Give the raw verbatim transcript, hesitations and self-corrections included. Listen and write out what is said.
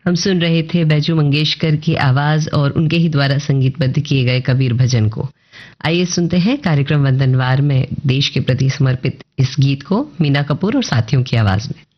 हम सुन रहे थे बैजू मंगेशकर की आवाज और उनके ही द्वारा संगीतबद्ध किए गए कबीर भजन को। आइए सुनते हैं कार्यक्रम वंदनवार में देश के प्रति समर्पित इस गीत को मीना कपूर और साथियों की आवाज में।